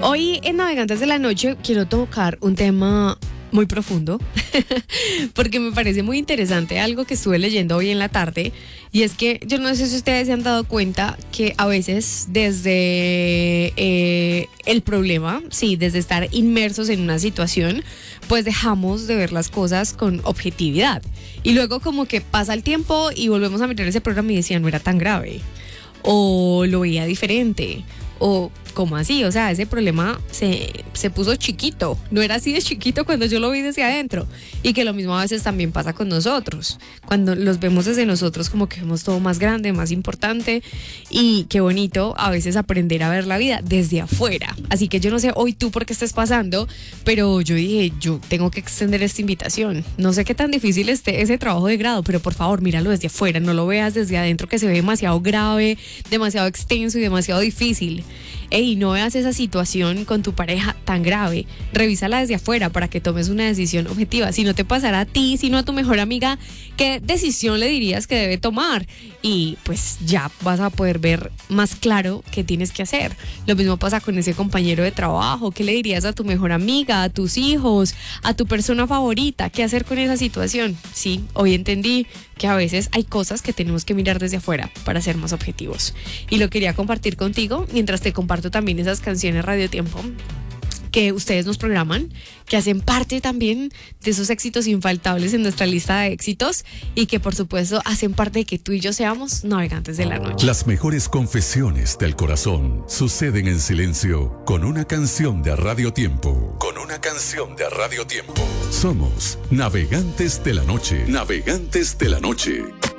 Hoy en Navegantes de la Noche quiero tocar un tema muy profundo porque me parece muy interesante algo que estuve leyendo hoy en la tarde, y es que yo no sé si ustedes se han dado cuenta que a veces desde el problema, sí, desde estar inmersos en una situación, pues dejamos de ver las cosas con objetividad y luego como que pasa el tiempo y volvemos a mirar ese programa y decían no era tan grave o lo veía diferente. O, ¿cómo así? O sea, ese problema se puso chiquito. No era así de chiquito cuando yo lo vi desde adentro. Y que lo mismo a veces también pasa con nosotros. Cuando los vemos desde nosotros, como que vemos todo más grande, más importante. Y qué bonito a veces aprender a ver la vida desde afuera. Así que yo no sé hoy tú por qué estés pasando, pero yo dije, yo tengo que extender esta invitación. No sé qué tan difícil esté ese trabajo de grado, pero por favor, míralo desde afuera. No lo veas desde adentro, que se ve demasiado grave, demasiado extenso y demasiado difícil. Ey, no veas esa situación con tu pareja tan grave. Revísala desde afuera para que tomes una decisión objetiva. Si no te pasará a ti, sino a tu mejor amiga, ¿qué decisión le dirías que debe tomar? Y pues ya vas a poder ver más claro qué tienes que hacer. Lo mismo pasa con ese compañero de trabajo. ¿Qué le dirías a tu mejor amiga, a tus hijos, a tu persona favorita? ¿Qué hacer con esa situación? Sí, hoy entendí que a veces hay cosas que tenemos que mirar desde afuera para ser más objetivos. Y lo quería compartir contigo mientras te comparto también esas canciones Radio Tiempo que ustedes nos programan, que hacen parte también de esos éxitos infaltables en nuestra lista de éxitos y que por supuesto hacen parte de que tú y yo seamos navegantes de la noche. Las mejores confesiones del corazón suceden en silencio con una canción de Radio Tiempo. Con una canción de Radio Tiempo. Somos Navegantes de la Noche. Navegantes de la Noche.